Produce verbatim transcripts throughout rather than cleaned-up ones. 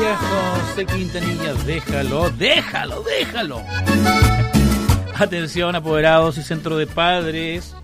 viejo José Quintanilla, déjalo, déjalo, déjalo. Atención, apoderados y centro de padres.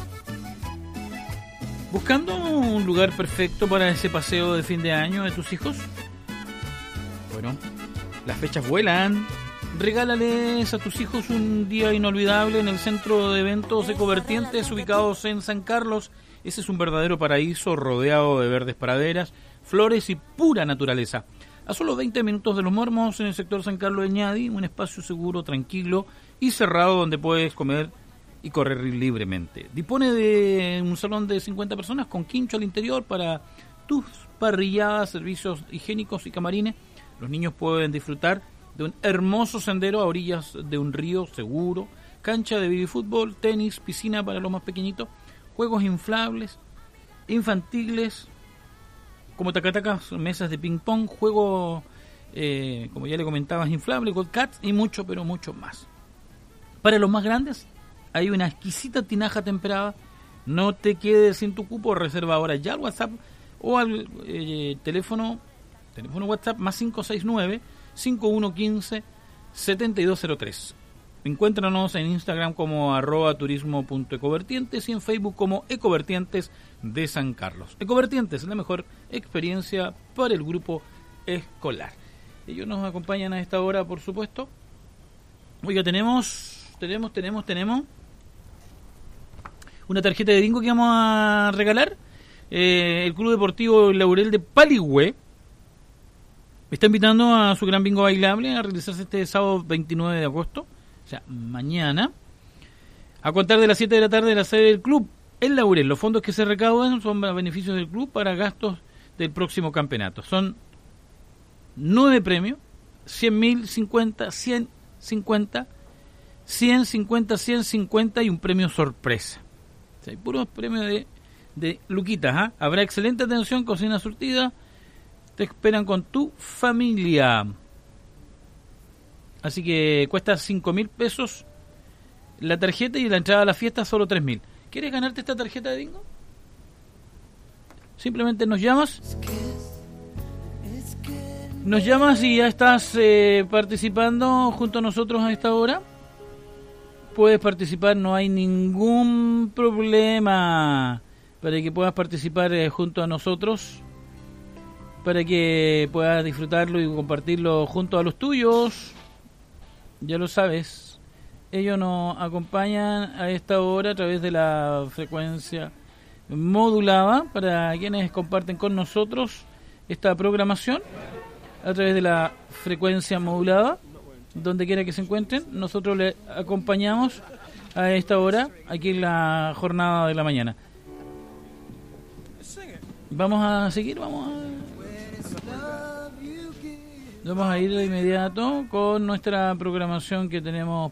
¿Buscando un lugar perfecto para ese paseo de fin de año de tus hijos? Bueno, las fechas vuelan. Regálales a tus hijos un día inolvidable en el centro de eventos Ecovertientes, ubicados en San Carlos. Ese es un verdadero paraíso rodeado de verdes praderas, flores y pura naturaleza. A solo veinte minutos de Los Mormos, en el sector San Carlos de Ñadi, un espacio seguro, tranquilo y cerrado donde puedes comer y correr libremente. Dispone de un salón de cincuenta personas con quincho al interior para tus parrilladas, servicios higiénicos y camarines. Los niños pueden disfrutar de un hermoso sendero a orillas de un río seguro, cancha de baby fútbol, tenis, piscina para los más pequeñitos, juegos inflables, infantiles, como tacatacas, mesas de ping pong, juegos, eh, como ya le comentabas, inflables, Gold Cats y mucho, pero mucho más. Para los más grandes, hay una exquisita tinaja temperada. No te quedes sin tu cupo, reserva ahora ya al WhatsApp o al eh, teléfono, teléfono WhatsApp más cinco seis nueve, cinco uno uno cinco, siete dos cero tres. Encuéntranos en Instagram como arroba turismo punto ecovertientes y en Facebook como Ecovertientes de San Carlos. Ecovertientes es la mejor experiencia para el grupo escolar. Ellos nos acompañan a esta hora, por supuesto. Oiga, tenemos, tenemos, tenemos, tenemos una tarjeta de bingo que vamos a regalar. Eh, el Club Deportivo Laurel de Paligüe está invitando a su gran bingo bailable a realizarse este sábado veintinueve de agosto. O sea, mañana, a contar de las siete de la tarde de la sede del club, el Laurel. Los fondos que se recaudan son beneficios del club para gastos del próximo campeonato. Son nueve premios, cien mil, cincuenta, cien, cincuenta, cien, cincuenta, cien, cincuenta y un premio sorpresa. O sea, hay puros premios de, de luquitas, ¿ah? ¿eh? Habrá excelente atención, cocina surtida. Te esperan con tu familia. Así que cuesta cinco mil pesos la tarjeta y la entrada a la fiesta solo tres mil. ¿Quieres ganarte esta tarjeta de bingo? Simplemente nos llamas. Nos llamas y ya estás eh, participando junto a nosotros a esta hora. Puedes participar, no hay ningún problema para que puedas participar eh, junto a nosotros, para que puedas disfrutarlo y compartirlo junto a los tuyos. Ya lo sabes, ellos nos acompañan a esta hora a través de la frecuencia modulada para quienes comparten con nosotros esta programación a través de la frecuencia modulada, donde quiera que se encuentren. Nosotros les acompañamos a esta hora aquí en la jornada de la mañana. Vamos a seguir, vamos a... Vamos a ir de inmediato con nuestra programación que tenemos